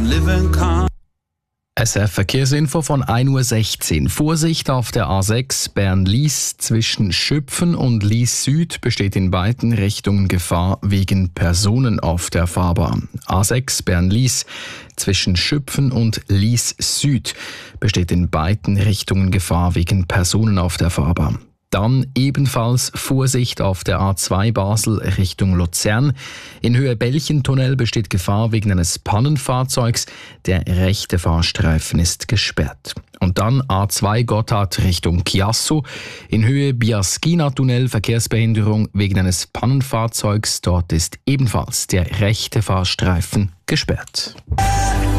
living calm. SF Verkehrsinfo von 1:16 Uhr. Vorsicht auf der A6 Bern-Lies zwischen Schüpfen und Lies Süd besteht in beiden Richtungen Gefahr wegen Personen auf der Fahrbahn. A6 Bern-Lies zwischen Schüpfen und Lies Süd besteht in beiden Richtungen Gefahr wegen Personen auf der Fahrbahn. Dann ebenfalls Vorsicht auf der A2 Basel Richtung Luzern. In Höhe Belchentunnel besteht Gefahr wegen eines Pannenfahrzeugs. Der rechte Fahrstreifen ist gesperrt. Und dann A2 Gotthard Richtung Chiasso. In Höhe Biaschina-Tunnel Verkehrsbehinderung wegen eines Pannenfahrzeugs. Dort ist ebenfalls der rechte Fahrstreifen gesperrt.